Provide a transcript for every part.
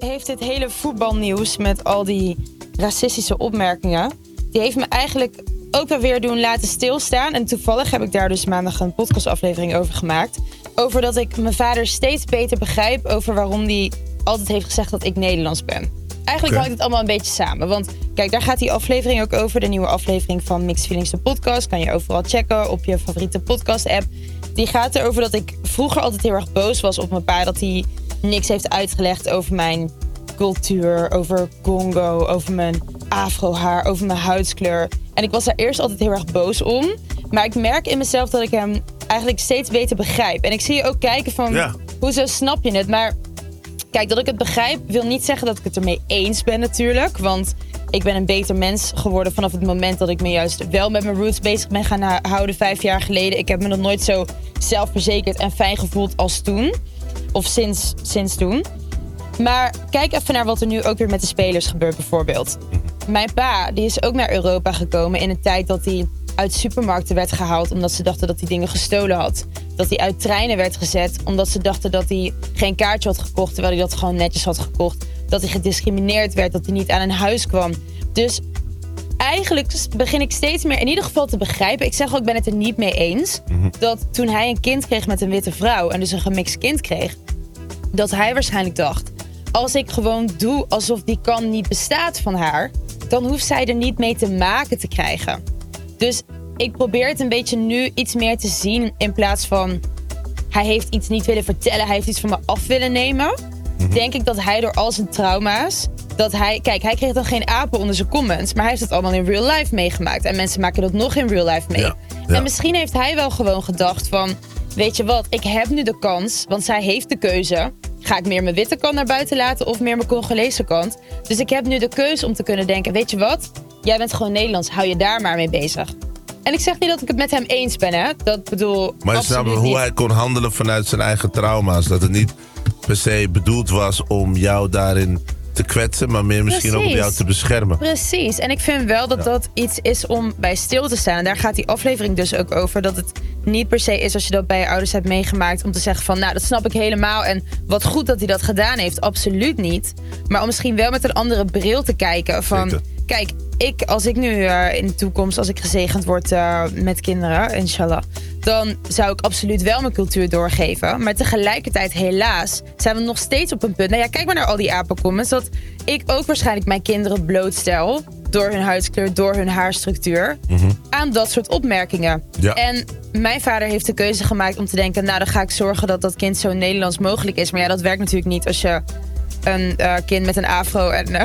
heeft dit hele voetbalnieuws met al die racistische opmerkingen, die heeft me eigenlijk ook wel weer doen laten stilstaan. En toevallig heb ik daar dus maandag een podcastaflevering over gemaakt. Over dat ik mijn vader steeds beter begrijp over waarom hij altijd heeft gezegd dat ik Nederlands ben. Eigenlijk hangt het allemaal een beetje samen. Want kijk, daar gaat die aflevering ook over. De nieuwe aflevering van Mixed Feelings, de podcast. Kan je overal checken op je favoriete podcast app. Die gaat erover dat ik vroeger altijd heel erg boos was op mijn pa. Dat hij niks heeft uitgelegd over mijn cultuur, over Congo, over mijn afrohaar, over mijn huidskleur. En ik was daar eerst altijd heel erg boos om. Maar ik merk in mezelf dat ik hem eigenlijk steeds beter begrijp. En ik zie je ook kijken van, hoezo snap je het? Maar kijk, dat ik het begrijp wil niet zeggen dat ik het ermee eens ben natuurlijk. Want ik ben een beter mens geworden vanaf het moment dat ik me juist wel met mijn roots bezig ben gaan houden 5 jaar geleden. Ik heb me nog nooit zo zelfverzekerd en fijn gevoeld als toen. Of sinds toen. Maar kijk even naar wat er nu ook weer met de spelers gebeurt bijvoorbeeld. Mijn pa die is ook naar Europa gekomen in een tijd dat hij uit supermarkten werd gehaald omdat ze dachten dat hij dingen gestolen had. Dat hij uit treinen werd gezet omdat ze dachten dat hij geen kaartje had gekocht terwijl hij dat gewoon netjes had gekocht. Dat hij gediscrimineerd werd, dat hij niet aan een huis kwam. Dus eigenlijk begin ik steeds meer in ieder geval te begrijpen. Ik zeg ook, ik ben het er niet mee eens. Dat toen hij een kind kreeg met een witte vrouw en dus een gemixt kind kreeg, dat hij waarschijnlijk dacht, als ik gewoon doe alsof die kan niet bestaat van haar, dan hoeft zij er niet mee te maken te krijgen. Dus ik probeer het een beetje nu iets meer te zien in plaats van hij heeft iets niet willen vertellen, hij heeft iets van me af willen nemen. Denk ik dat hij door al zijn trauma's, hij kreeg dan geen apen onder zijn comments, maar hij heeft het allemaal in real life meegemaakt. En mensen maken dat nog in real life mee. Ja. En misschien heeft hij wel gewoon gedacht van, weet je wat, ik heb nu de kans, want zij heeft de keuze. Ga ik meer mijn witte kant naar buiten laten of meer mijn Congolese kant? Dus ik heb nu de keuze om te kunnen denken, weet je wat? Jij bent gewoon Nederlands, hou je daar maar mee bezig. En ik zeg niet dat ik het met hem eens ben, hè? Dat bedoel, maar je snapt hoe hij kon handelen vanuit zijn eigen trauma's. Dat het niet per se bedoeld was om jou daarin te kwetsen, maar meer misschien ook om jou te beschermen. Precies. En ik vind wel dat dat iets is om bij stil te staan. En daar gaat die aflevering dus ook over. Dat het niet per se is als je dat bij je ouders hebt meegemaakt om te zeggen van, nou, dat snap ik helemaal. En wat goed dat hij dat gedaan heeft. Absoluut niet. Maar om misschien wel met een andere bril te kijken van, kijk, als ik nu in de toekomst, als ik gezegend word met kinderen, inshallah, dan zou ik absoluut wel mijn cultuur doorgeven. Maar tegelijkertijd, helaas, zijn we nog steeds op een punt. Nou ja, kijk maar naar al die apencomments. Dat ik ook waarschijnlijk mijn kinderen blootstel door hun huidskleur, door hun haarstructuur, aan dat soort opmerkingen. Ja. En mijn vader heeft de keuze gemaakt om te denken, nou, dan ga ik zorgen dat dat kind zo Nederlands mogelijk is. Maar ja, dat werkt natuurlijk niet als je een kind met een afro en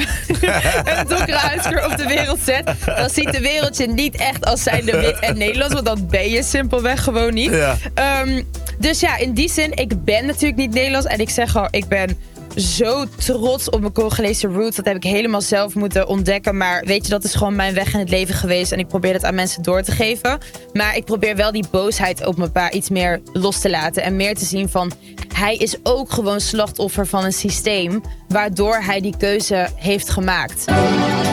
een donkere huidskleur op de wereld zet. Dan ziet de wereld je niet echt als zijnde wit en Nederlands. Want dat ben je simpelweg gewoon niet. Ja. Dus ja, in die zin, ik ben natuurlijk niet Nederlands. En ik zeg al, ik ben zo trots op mijn Congolese roots. Dat heb ik helemaal zelf moeten ontdekken. Maar weet je, dat is gewoon mijn weg in het leven geweest. En ik probeer het aan mensen door te geven. Maar ik probeer wel die boosheid op mijn pa iets meer los te laten. En meer te zien van, hij is ook gewoon slachtoffer van een systeem waardoor hij die keuze heeft gemaakt.